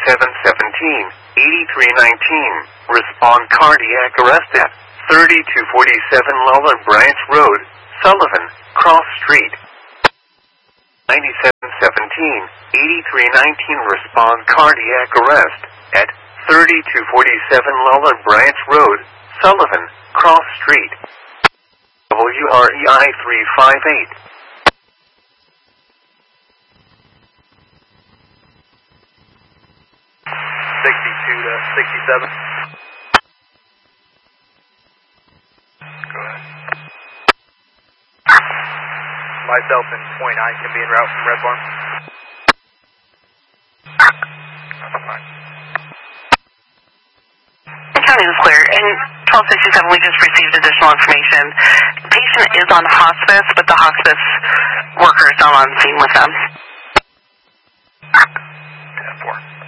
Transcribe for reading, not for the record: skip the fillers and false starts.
8319. Respond cardiac arrest at 3247 Lawler Branch Road, Sullivan, Cross Street. 9717, 8319. Respond cardiac arrest at 3247 Lawler Branch Road, Sullivan, Cross Street. WREI 358. 62 to 67. Go ahead. Myself and 29 can be en route from Red Barn. That's fine. County is clear. And 1267, we just received additional information. The patient is on hospice, but the hospice worker is not on scene with them. 10-4.